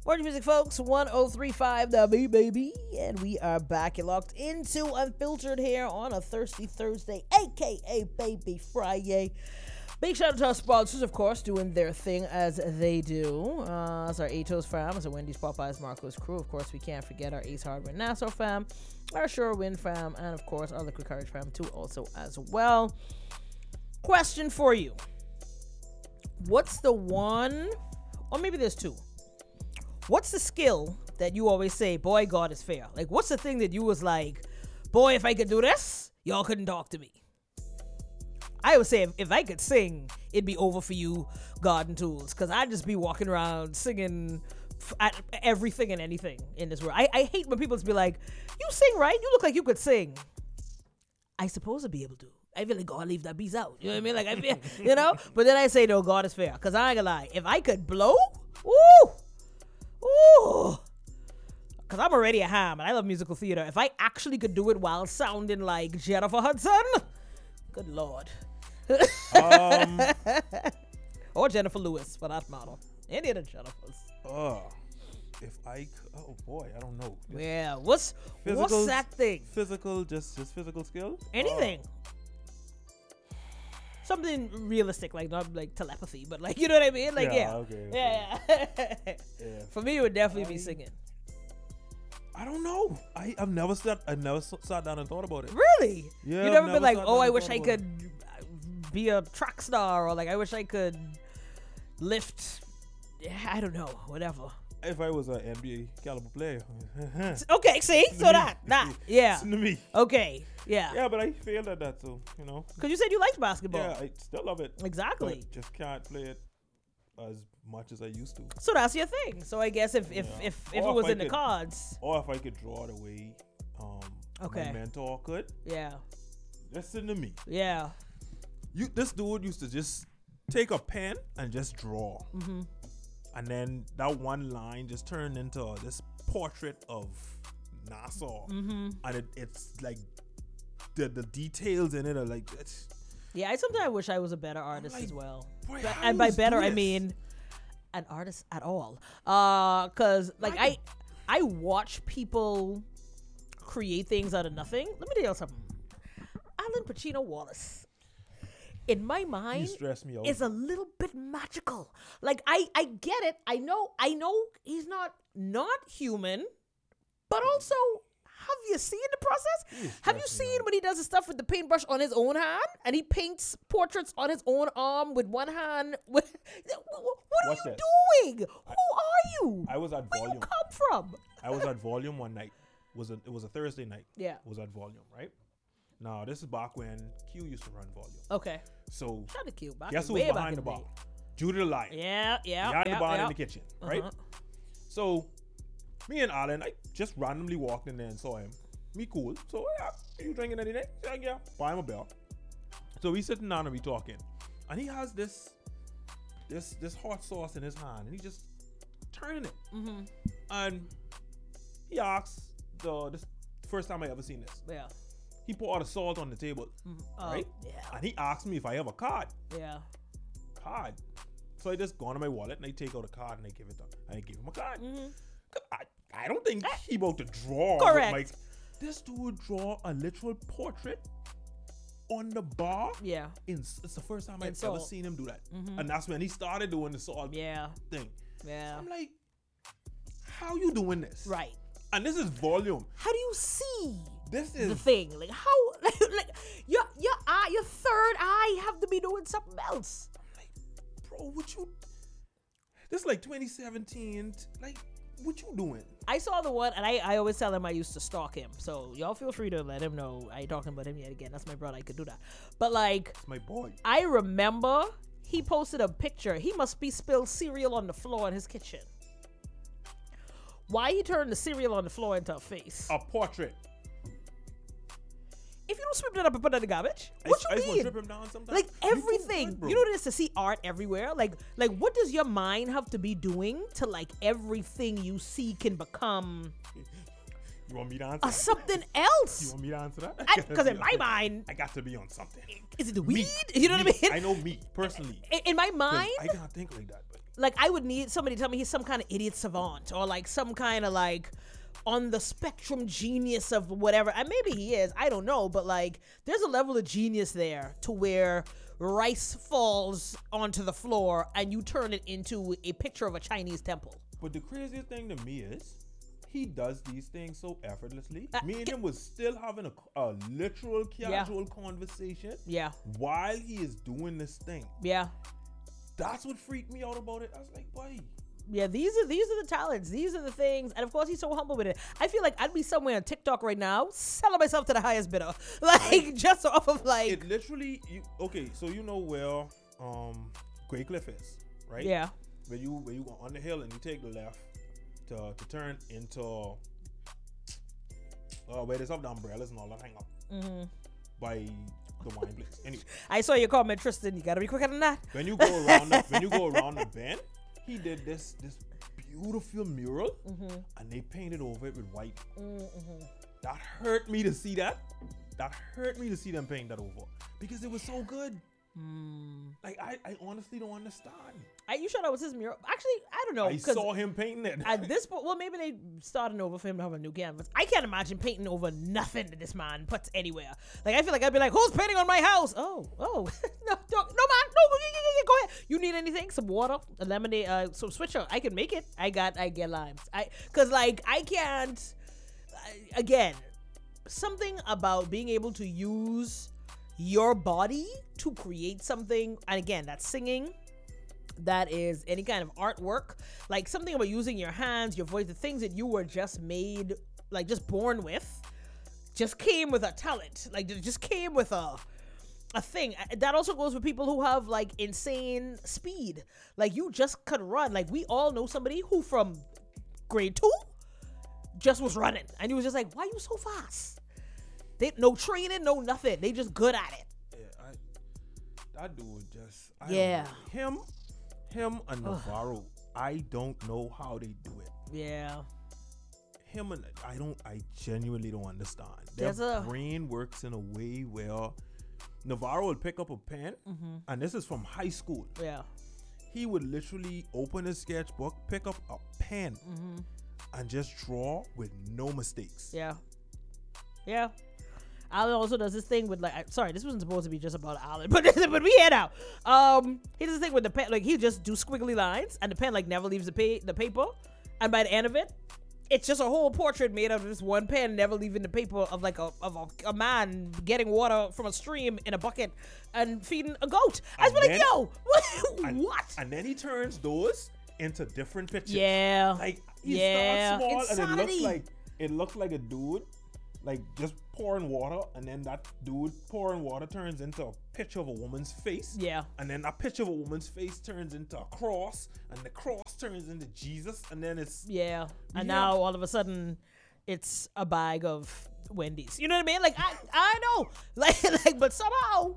Morning music, folks. 1035 The B, baby. And we are back. You're locked into Unfiltered here on a Thirsty Thursday, a.k.a. Baby Friday. Big shout out to our sponsors, of course, doing their thing as they do. As our Atos fam, as our Wendy's, Popeyes, Marco's crew. Of course, we can't forget our Ace Hardware Nassau fam, our Sure Win fam, and of course, our Liquid Courage fam, too, also as well. Question for you. What's the one, or maybe there's two. What's the skill that you always say, boy, God is fair? Like, what's the thing that you was like, boy, if I could do this, y'all couldn't talk to me? I would say if I could sing, it'd be over for you, Garden Tools, because I'd just be walking around singing at everything and anything in this world. I hate when people just be like, you sing, right? You look like you could sing. I suppose I'd be able to. I feel like God leave that beast out. You know what I mean? Like, I feel, you know? But then I say, no, God is fair, because I ain't gonna lie. If I could blow, ooh, because I'm already a ham and I love musical theater. If I actually could do it while sounding like Jennifer Hudson, good Lord. Or Jennifer Lewis for that model. Any of the Jennifers. If I could, oh boy, I don't know. Yeah, what's that thing? Physical, just physical skill? Anything. Something realistic, like not like telepathy, but like, you know what I mean? Like, yeah. Okay. Yeah. For me, it would definitely be singing. I don't know. I've never sat down and thought about it. Really? Yeah. You never been like, oh, I wish I could be a track star, or like, I wish I could lift. I don't know, whatever. If I was an NBA caliber player. Okay, see? So that. Yeah. Listen to me. Okay. Yeah. Yeah, but I failed at that, so, you know. Because you said you liked basketball. Yeah, I still love it. Exactly. But just can't play it as much as I used to. So that's your thing. So I guess if it was in the cards. Or if I could draw the way my mentor could. Yeah. Listen to me. Yeah. This dude used to just take a pen and just draw. Mm-hmm. And then that one line just turned into this portrait of Nassau. Mm-hmm. And it's like the details in it are like it's. Yeah, I sometimes wish I was a better artist as well. Boy, and by better I mean an artist at all. Cause like I watch people create things out of nothing. Let me tell you something. Alan Pacino Wallace, in my mind, is a little bit magical. Like I get it. I know he's not human, but also, have you seen the process? Have you seen when he does his stuff with the paintbrush on his own hand and he paints portraits on his own arm with one hand? What are you doing? Who are you? I was at Where Volume. you come from? I was at Volume one night. It was a Thursday night. Yeah. It was at Volume, right? Now, this is back when Q used to run Volume. Okay. So, Shout out to Q. guess who was behind the bar? Judy the Lion. Yeah. Behind the bar in the kitchen, right? So, me and Alan, I just randomly walked in there and saw him. Me cool. So, yeah, are you drinking anything? Yeah. Buy him a beer. So, we sitting down and we talking. And he has this hot sauce in his hand. And he just turning it. Mm-hmm. And he asks, this first time I ever seen this. Yeah. He poured the salt on the table, right? Yeah. And he asked me if I have a card. Yeah. Card. So I just go into my wallet and I take out a card and I give it to him. And I give him a card. Mm-hmm. I don't think he about to draw. Correct. This dude draw a literal portrait on the bar. Yeah. It's the first time I've ever seen him do that. Mm-hmm. And that's when he started doing the salt thing. Yeah. So I'm like, how you doing this? Right. And this is Volume. How do you see? This is the thing. Like how like your third eye have to be doing something else. I'm like, bro, this is like 2017. Like, what you doing? I saw the one, and I always tell him I used to stalk him. So y'all feel free to let him know I ain't talking about him yet again. That's my brother. I could do that. But like, it's my boy. I remember he posted a picture. He must be spilled cereal on the floor in his kitchen. Why he turned the cereal on the floor into a face? A portrait. If you don't sweep that up and put that in the garbage, what you mean? I just trip him down sometimes. Like everything, you know what it is to see art everywhere. Like what does your mind have to be doing to like everything you see can become? You want me to answer something else? You want me to answer that? Because in my mind, I got to be on something. Is it the weed? You know what I mean? I know me personally. In my mind, I can't think like that. But like I would need somebody to tell me he's some kind of idiot savant or like some kind of like on the spectrum genius of whatever. And maybe he is, I don't know, but like there's a level of genius there to where rice falls onto the floor and you turn it into a picture of a Chinese temple. But the craziest thing to me is he does these things so effortlessly. Me and him was still having a literal casual conversation. Yeah. While he is doing this thing. Yeah. That's what freaked me out about it. I was like, boy. Yeah, these are the talents. These are the things. And of course, he's so humble with it. I feel like I'd be somewhere on TikTok right now selling myself to the highest bidder. Like, just off of like. It literally, okay, so you know where Great Cliff is, right? Yeah. Where you go on the hill and you take the left to turn into where there's up the umbrellas and all that hang up by the wine place. Anyway, I saw your comment, Tristan. You gotta be quicker than that. When you go around the bend, he did this beautiful mural and they painted over it with white. That hurt me to see that. That hurt me to see them paint that over because it was so good. Like I honestly don't understand. You sure that was his mural? Actually, I don't know. I saw him painting it. At this point, well, maybe they started over for him to have a new canvas. I can't imagine painting over nothing that this man puts anywhere. Like I feel like I'd be like, "Who's painting on my house?" Oh, no, man, no, go ahead. You need anything? Some water, a lemonade, some switcher. I can make it. I get limes. Cause like I can't. Again, something about being able to use your body to create something, and again, that's singing, that is any kind of artwork, like something about using your hands, your voice, the things that you were just made, like just born with, just came with a talent, like it just came with a thing. That also goes for people who have like insane speed, like you just could run. Like we all know somebody who from grade 2 just was running and he was just like, why are you so fast? They no training, no nothing. They just good at it. Yeah, that dude just. Him and Navarro. I don't know how they do it. Yeah. Him and I genuinely don't understand. Their brain works in a way where Navarro would pick up a pen, and this is from high school. Yeah. He would literally open his sketchbook, pick up a pen, and just draw with no mistakes. Yeah. Yeah. Alan also does this thing with like, sorry, this wasn't supposed to be just about Alan, but we head out. He does this thing with the pen, like he just do squiggly lines, and the pen like never leaves the paper, and by the end of it, it's just a whole portrait made out of this one pen, never leaving the paper of like a man getting water from a stream in a bucket and feeding a goat. I was like, yo, what? And then he turns those into different pictures. Yeah, like he starts small, insanity. And it looks like a dude. Like just pouring water, and then that dude pouring water turns into a picture of a woman's face. Yeah. And then that picture of a woman's face turns into a cross, and the cross turns into Jesus, and then it's And now all of a sudden, it's a bag of Wendy's. You know what I mean? Like I know, like, but somehow,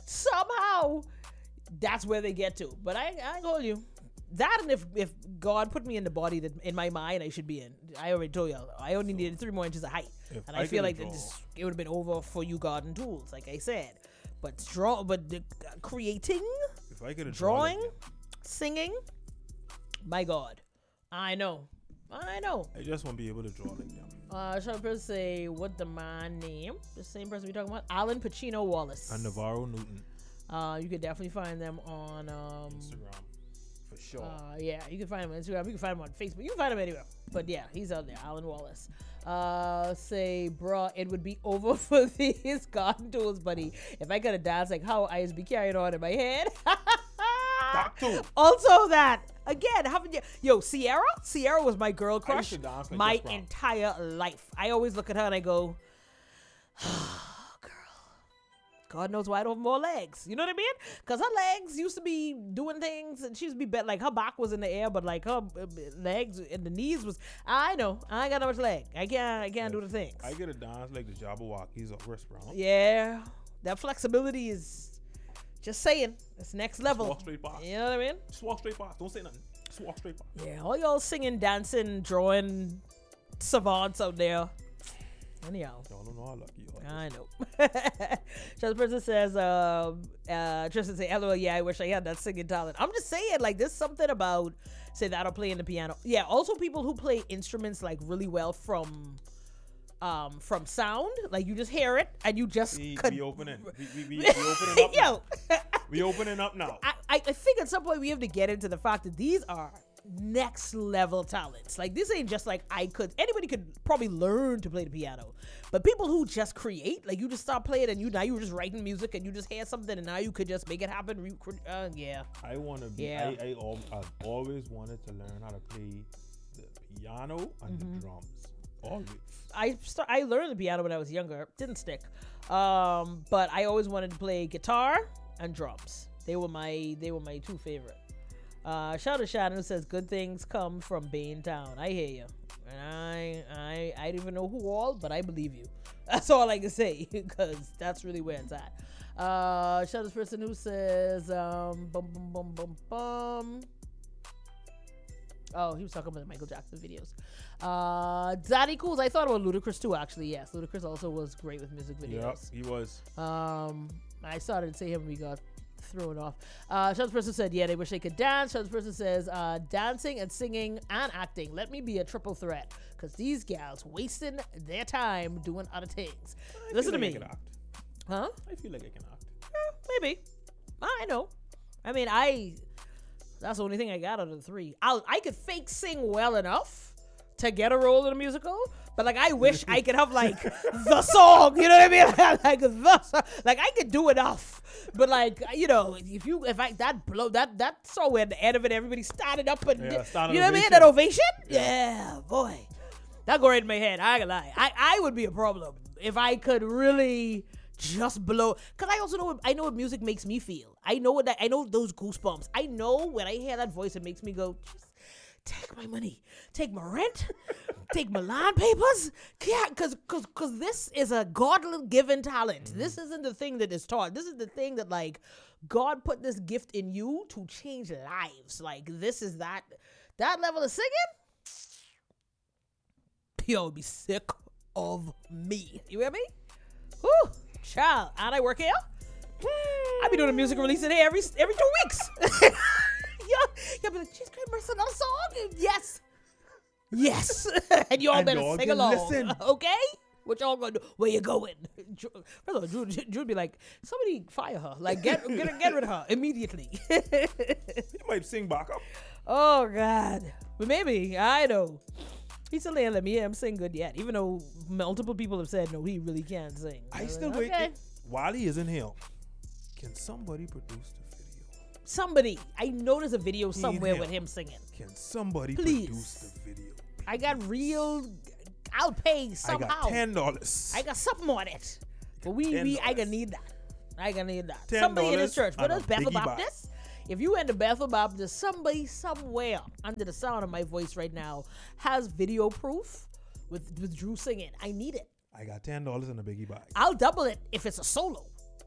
that's where they get to. But I told you. That, and if God put me in the body that in my mind I should be in, I already told y'all, I only needed 3 more inches of height, and I feel like it would have been over for you, garden tools, like I said. But creating, if I could drawing, singing, my God, I know. I just want to be able to draw like them. Shall I say what the man name? The same person we talking about, Alan Pacino Wallace and Navarro Newton. You could definitely find them on Instagram. Sure. Yeah, you can find him on Instagram. You can find him on Facebook. You can find him anywhere. But yeah, he's out there, Alan Wallace. Say, bruh, it would be over for these garden tools, buddy. If I could have danced like how I used to be carrying on in my head. That too. Also that. Again, haven't you? Yo, Sierra? Sierra was my girl crush I used to dance like my entire life. I always look at her and I go, God knows why I don't have more legs. You know what I mean? Because her legs used to be doing things, and she used to be better. Like her back was in the air, but like her legs and the knees was. I know. I ain't got no much leg. I can't do the things. I get a dance like the Jabberwockies or Chris Brown. Yeah, that flexibility is just saying. It's next level. Just walk straight past. You know what I mean? Just walk straight past. Don't say nothing. Just walk straight past. Yeah, all y'all singing, dancing, drawing savants out there. Anyhow. Y'all don't know how lucky you are. I know. So the person says, Tristan say, LOL, yeah, I wish I had that singing talent. I'm just saying, like, there's something about, say, that or playing the piano. Yeah, also people who play instruments, like, really well from sound. Like, you just hear it, and you just We opening. We opening up now. We opening up now. I think at some point we have to get into the fact that these are next level talents. Like, this ain't just like anybody could probably learn to play the piano, but people who just create, like, you just start playing and now you're just writing music and you just hear something and now you could just make it happen. Yeah. I want to be. Yeah. I've always wanted to learn how to play the piano and the drums. Always. I learned the piano when I was younger. Didn't stick. But I always wanted to play guitar and drums. They were my two favorite. Shout out to Shannon who says good things come from Bain Town. I hear you. And I don't even know who all, but I believe you. That's all I can say, because that's really where it's at. Shout out to this person who says Oh, he was talking about the Michael Jackson videos. Daddy Cools, I thought about Ludacris too, actually. Yes, Ludacris also was great with music videos. Yep, he was. I started to say him, we got thrown off. Shadow's person said, yeah, they wish they could dance. Shadow's person says, dancing and singing and acting. Let me be a triple threat, because these gals wasting their time doing other things. Listen to me. I can act. Huh? I feel like I can act. Maybe. I know. I mean, that's the only thing I got out of the three. I could fake sing well enough to get a role in a musical, but like I wish I could have like the song, you know what I mean? Like the song. Like I could do enough, but like, you know, if I that song where at the end of it everybody started up and you know what I mean? That ovation? Yeah, boy, that go right in my head. I ain't gonna lie. I would be a problem if I could really just blow, because I also know what music makes me feel. I know those goosebumps. I know when I hear that voice, it makes me go, just take my money, take my rent, take my land papers. Yeah, because this is a God-given talent. This isn't the thing that is taught. This is the thing that, like, God put this gift in you to change lives. Like, this is that level of singing. Yo, would be sick of me. You hear me? Whew. Child, and I work here. I be doing a music release in here every 2 weeks. You'll be like, she's great, Marissa, another song? Yes. And you all better sing along. Listen. Okay? What y'all gonna do? Where you going? First of all, Drew be like, somebody fire her. Like, get rid of her immediately. You might sing back up. Oh, God. But maybe. I know. He still ain't let me hear him sing good yet, even though multiple people have said, no, he really can't sing. I still wait. While he isn't here, can somebody produce the video? Somebody. I know there's a video somewhere with him singing. Can somebody produce the video? I got I'll pay somehow. I got $10. I got something on it. But I gonna need that. $10 somebody in this church. What is Bethel Biggie Baptist? If you in the Bethel Baptist, somebody somewhere under the sound of my voice right now has video proof with Drew singing. I need it. I got $10 in a Biggie bag. I'll double it if it's a solo.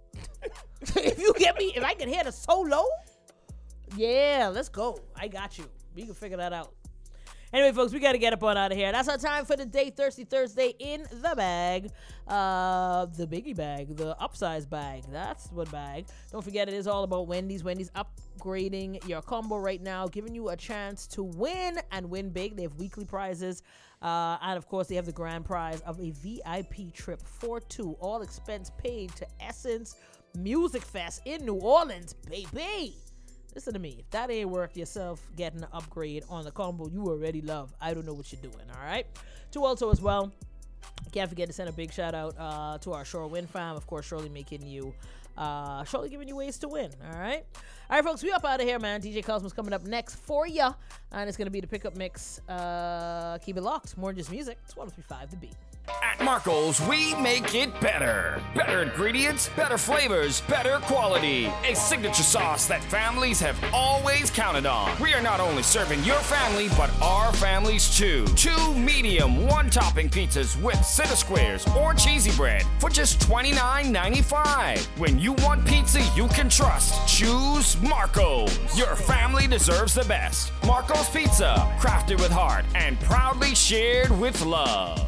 If you get me, if I can hear the solo, yeah, let's go. I got you. We can figure that out. Anyway, folks, we got to get up on out of here. That's our time for the day. Thirsty Thursday in the bag. The biggie bag, the upsize bag. That's what bag. Don't forget, it is all about Wendy's. Wendy's upgrading your combo right now, giving you a chance to win and win big. They have weekly prizes. And, of course, they have the grand prize of a VIP trip for two. All expense paid to Essence Music Fest in New Orleans, baby. Listen to me. If that ain't worth yourself getting an upgrade on the combo you already love, I don't know what you're doing, all right? To also as well, can't forget to send a big shout out to our Shore Win fam. Of course, Shirley giving you ways to win, all right? All right, folks, we up out of here, man. DJ Cosmos coming up next for ya, and it's going to be the pickup mix. Keep it locked. More than just music. It's 103.5 The Beat. At Marco's, we make it better. Better ingredients, better flavors, better quality. A signature sauce that families have always counted on. We are not only serving your family, but our families too. 2 medium, 1-topping pizzas with center squares or cheesy bread for just $29.95. When you want pizza you can trust, choose Marco's. Your family deserves the best. Marco's Pizza, crafted with heart and proudly shared with love.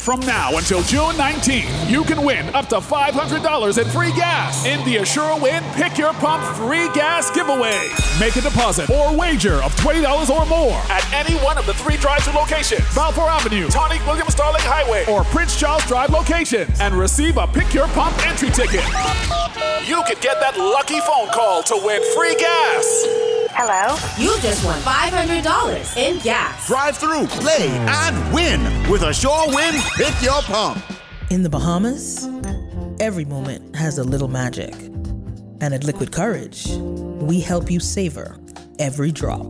From now until June 19th, you can win up to $500 in free gas in the Assure Win Pick Your Pump free gas giveaway. Make a deposit or wager of $20 or more at any one of the 3 drive-thru locations, Balfour Avenue, Tonic Williams-Darling Highway, or Prince Charles Drive locations, and receive a Pick Your Pump entry ticket. You could get that lucky phone call to win free gas. Hello? You just won $500 in gas. Drive through, play, and win with Assure Win Pick Your Pump. In the Bahamas, every moment has a little magic. And at Liquid Courage, we help you savor every drop.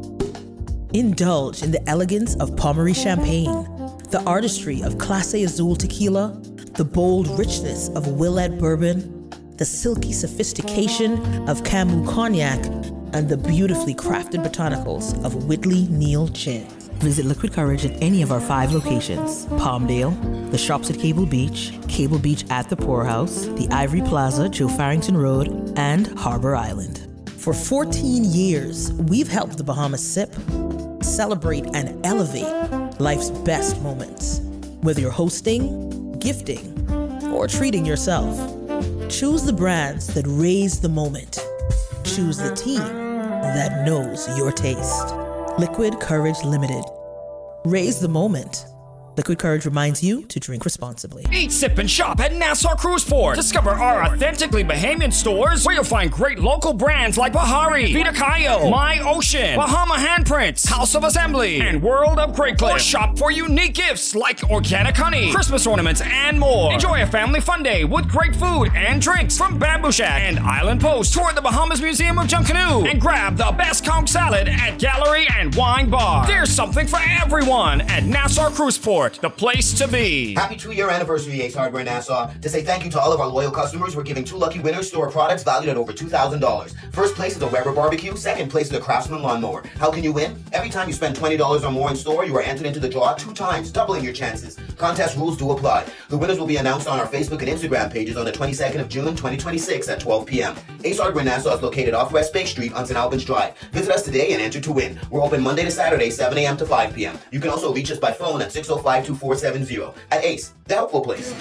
Indulge in the elegance of Pommery Champagne, the artistry of Clase Azul Tequila, the bold richness of Willett Bourbon, the silky sophistication of Camus Cognac, and the beautifully crafted botanicals of Whitley Neal Gin. Visit Liquid Courage at any of our 5 locations: Palmdale, the shops at Cable Beach at the Poorhouse, the Ivory Plaza, Joe Farrington Road, and Harbor Island. For 14 years, we've helped the Bahamas sip, celebrate, and elevate life's best moments. Whether you're hosting, gifting, or treating yourself, choose the brands that raise the moment. Choose the team that knows your taste. Liquid Courage Limited. Raise the moment. Liquid Courage reminds you to drink responsibly. Eat, sip, and shop at Nassau Cruise Port. Discover our authentically Bahamian stores where you'll find great local brands like Bahari, Vita Cayo, My Ocean, Bahama Handprints, House of Assembly, and World of Great Clips. Or shop for unique gifts like organic honey, Christmas ornaments, and more. Enjoy a family fun day with great food and drinks from Bamboo Shack and Island Post. Tour the Bahamas Museum of Junkanoo and grab the best conch salad at Gallery and Wine Bar. There's something for everyone at Nassau Cruise Port. The place to be. Happy 2-year anniversary, Ace Hardware Nassau. To say thank you to all of our loyal customers, we're giving 2 lucky winners store products valued at over $2,000. First place is a Weber barbecue. Second place is a Craftsman lawnmower. How can you win? Every time you spend $20 or more in store, you are entered into the draw 2 times, doubling your chances. Contest rules do apply. The winners will be announced on our Facebook and Instagram pages on the 22nd of June, 2026 at 12 p.m. Ace Hardware Nassau is located off West Bay Street on St. Albans Drive. Visit us today and enter to win. We're open Monday to Saturday, 7 a.m. to 5 p.m. You can also reach us by phone at 605-2470. At Ace, the helpful place.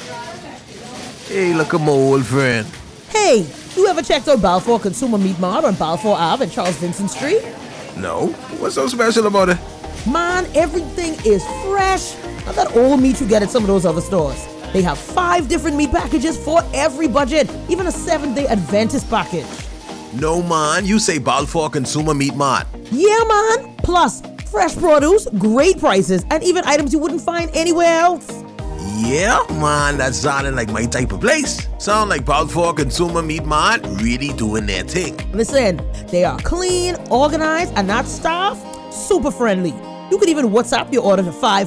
Hey, look at my old friend. Hey, you ever checked out Balfour Consumer Meat Mart on Balfour Ave and Charles Vincent Street? No? What's so special about it? Man, everything is fresh. Not that old meat you get at some of those other stores. They have 5 different meat packages for every budget, even a 7-day Adventist package. No, man. You say Balfour Consumer Meat Mart. Yeah, man. Plus, fresh produce, great prices, and even items you wouldn't find anywhere else. Yeah, man, that's sounding like my type of place. Sound like Balfour Consumer Meat Mart really doing their thing. Listen, they are clean, organized, and that staff, super friendly. You could even WhatsApp your order to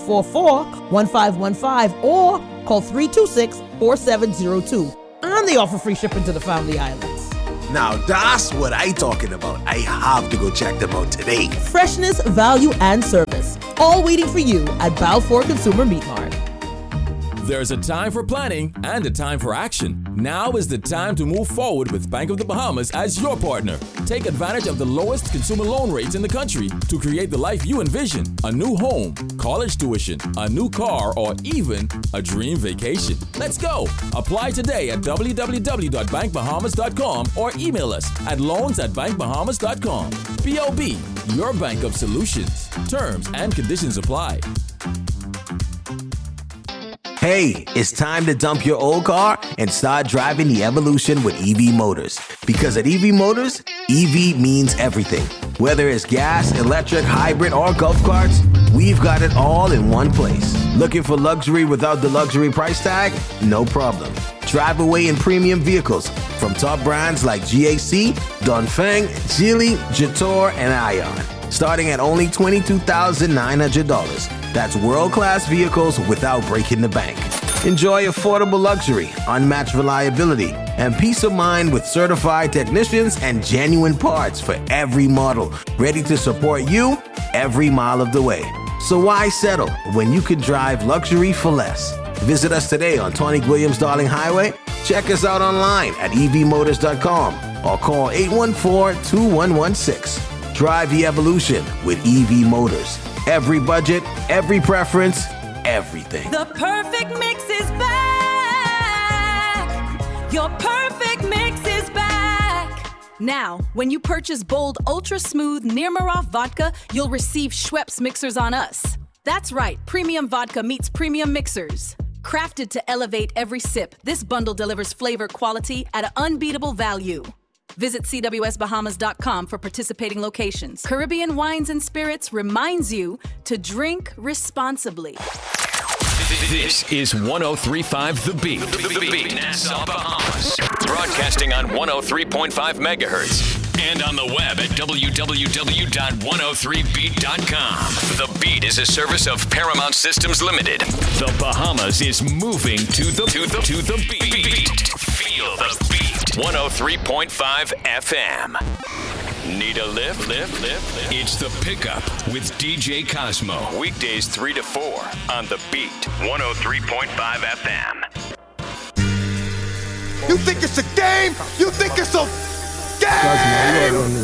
544-1515 or call 326-4702. And they offer free shipping to the Family Islands. Now that's what I talking about. I have to go check them out today. Freshness, value, and service. All waiting for you at Balfour Consumer Meat Mart. There's a time for planning and a time for action. Now is the time to move forward with Bank of the Bahamas as your partner. Take advantage of the lowest consumer loan rates in the country to create the life you envision. A new home, college tuition, a new car, or even a dream vacation. Let's go! Apply today at www.bankbahamas.com or email us at loans@bankbahamas.com. BOB, your bank of solutions. Terms and conditions apply. Hey, it's time to dump your old car and start driving the evolution with EV Motors. Because at EV Motors, EV means everything. Whether it's gas, electric, hybrid, or golf carts, we've got it all in one place. Looking for luxury without the luxury price tag? No problem. Drive away in premium vehicles from top brands like GAC, Dongfeng, Geely, Jetour, and Ion. Starting at only $22,900. That's world-class vehicles without breaking the bank. Enjoy affordable luxury, unmatched reliability, and peace of mind with certified technicians and genuine parts for every model, ready to support you every mile of the way. So why settle when you can drive luxury for less? Visit us today on Tonic Williams-Darling Highway. Check us out online at evmotors.com or call 814-2116. Drive the evolution with EV Motors. Every budget, every preference, everything. The perfect mix is back. Your perfect mix is back. Now, when you purchase Bold Ultra Smooth Nirmaroff vodka, you'll receive Schweppes mixers on us. That's right, premium vodka meets premium mixers. Crafted to elevate every sip, this bundle delivers flavor quality at an unbeatable value. Visit CWSBahamas.com for participating locations. Caribbean Wines and Spirits reminds you to drink responsibly. This is 103.5 The Beat. The Beat, Nassau, Bahamas. Broadcasting on 103.5 megahertz. And on the web at www.103beat.com. The Beat is a service of Paramount Systems Limited. The Bahamas is moving to the beat. Feel the beat. 103.5 FM. Need a lift? It's The Pickup with DJ Cosmo. Weekdays 3 to 4 on The Beat. 103.5 FM. You think it's a game? You think it's a game?